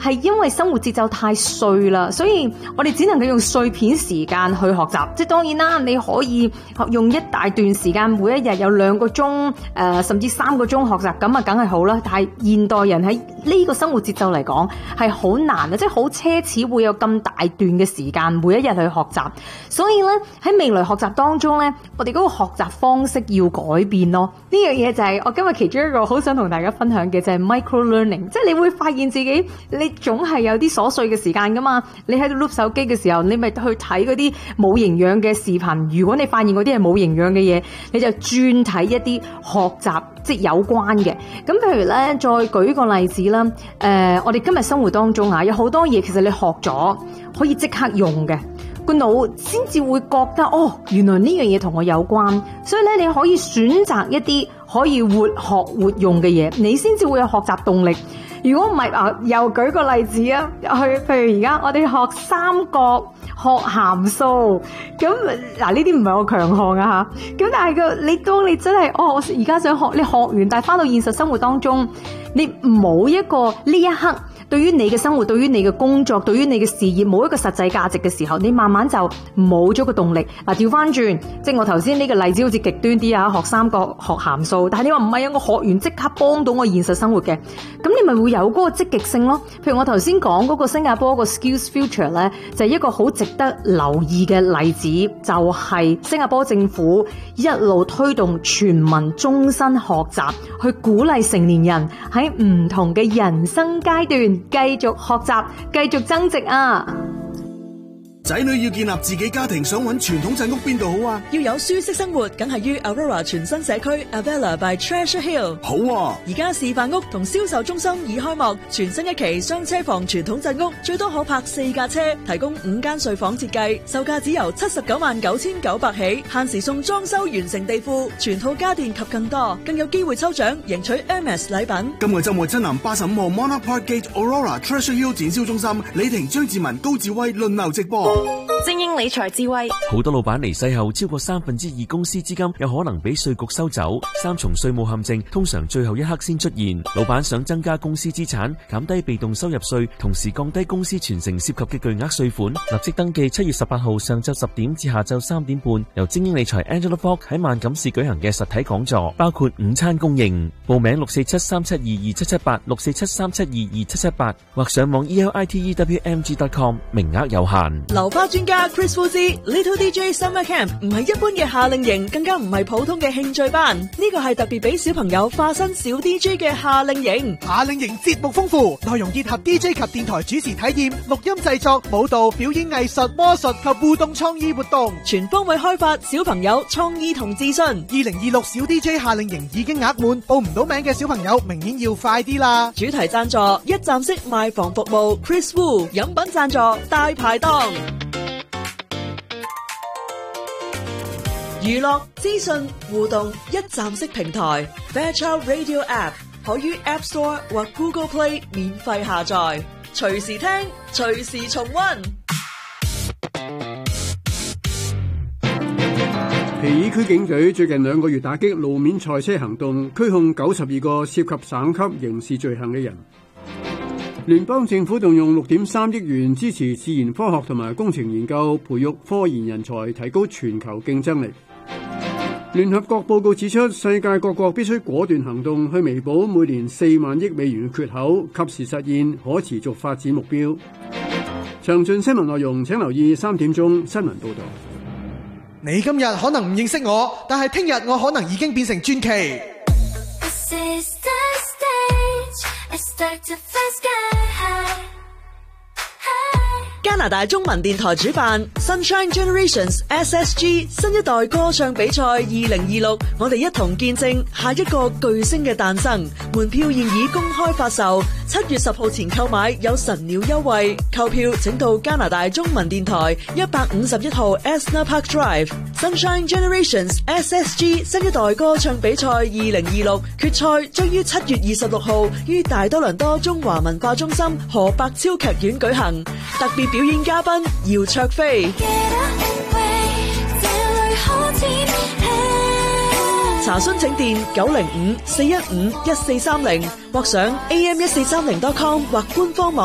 係因為生活節奏太碎啦，所以我哋只能夠用碎片時間去學習。即係當然啦，你可以用一大段時間，每一日有2個鐘，甚至3個鐘學習，咁啊梗係好啦。但係現代人喺呢個生活節奏嚟講係好難啊，即係好奢侈會有咁大段嘅時間每一日去學習。所以咧喺未來學習當中咧，我哋嗰個學習方式要改變咯。呢樣嘢就係我今日其中一個好想同大家分享嘅，就係 micro learning。即係你會發現自己你總係有啲瑣碎嘅時間噶嘛，你喺度碌手機嘅時候，你咪去睇嗰啲冇營養嘅視頻。如果你發現嗰啲係冇營養嘅嘢，你就轉睇一啲學習即係有關嘅。咁譬如咧，再舉個例子啦，我哋今日生活當中有好多嘢其實你學咗可以即刻用嘅，個腦先至會覺得原來呢樣嘢同我有關，所以咧你可以選擇一啲可以活學活用嘅嘢，你先至會有學習動力。如果唔係又舉個例子啊，譬如而家我哋學三角、學函數，咁嗱呢啲唔係我強項啊吓，咁但係當你真係我而家想學，你學完，但係翻到現實生活當中，你冇一個呢一刻對於你嘅生活、對於你嘅工作、對於你嘅事業冇一個實際價值嘅時候，你慢慢就冇咗個動力。嗱，調翻轉，即係我頭先呢個例子好似極端啲啊，學三角、學函數，但係你話唔係啊，我學完即刻幫到我現實生活嘅，咁你咪會有嗰個積極性咯。譬如我頭先講嗰個新加坡個 Skills Future 咧，就係一個好值得留意嘅例子，就係新加坡政府一路推動全民終身學習，去鼓勵成年人喺唔同嘅人生階段繼續學習，繼續增值啊！ 仔女要建立自己家庭，想揾傳統鎮屋邊度好啊？ 要有舒適生活，梗係於 Aurora 全新社區 Avella by Treasure Hill。 好啊！ 而家示範屋同銷售中心已開幕，全新一期雙車房傳統鎮屋，最多可泊4架車，提供5間睡房設計，售價只由799900起，限時送裝修完成地庫、全套家電及更多，更有機會抽獎贏取 Hermes 禮品。 今個週末親臨85號 Monarch Park Gate Aurora Treasure Hill 展銷中心，李婷、張志文、高志威輪流直播。 精英理財智慧。 好多老闆離世後，超過2/3公司資金有可能俾稅局收走。3重稅務陷阱通常最後一刻先出現。老闆想增加公司資產，減低被動收入稅，同時降低公司全程涉及嘅巨額稅款，立即登記7月18號上晝10點至下晝3點半，由精英理財 Angela Fogg 喺萬錦市舉行嘅實體講座，包括午餐供應。報名647-372-2778 647-372-2778或上網 elitewmg.com， 名額有限。 流花專家 Chris Fuzzy Little DJ Summer Camp 唔係一般嘅夏令營，更加唔係普通嘅興趣班，呢個係特別俾小朋友化身小 DJ 嘅夏令營。 夏令營節目豐富，內容結合 DJ 及電台主持體驗、錄音製作、舞蹈、表演藝術、魔術及互動創意活動， 全方位開發小朋友創意同自信。 2026小 DJ 夏令營已經額滿，報唔到名嘅小朋友明顯要快啲啦。 主題贊助一站式賣房服務 Chris Wu， 飲品贊助大排檔。娛樂資訊互動一站式平台 Fairchild Radio App 可於 App Store 或 Google Play 免費下載，隨時聽，隨時重溫。 皮爾區警隊最近2個月打擊路面賽車行動，拘控92個涉及省級刑事罪行嘅人。聯邦政府動用6.3億元支持自然科學同埋工程研究，培育科研人才，提高全球競爭力。聯合國報告指出，世界各國必須果斷行動，去彌補每年4萬億美元嘅缺口，及時實現可持續發展目標。詳盡新聞內容請留意3點鐘新聞報道。 你今日可能唔認識我，但係聽日我可能已經變成傳奇。 加拿大中文電台主辦 Sunshine Generations SSG 新一代歌唱比賽2026，我哋一同見證下一個巨星嘅誕生。門票現已公開發售，7月10號前購買有神鳥優惠。購票請到加拿大中文電台151號 Esna Park Drive。Sunshine Generations SSG 新一代歌唱比賽2026決賽將於7月26號於大多倫多中華文化中心何伯超劇院舉行。特別表演嘉賓姚焯菲。查詢請電905-415-1430或上am1430.com 或官方網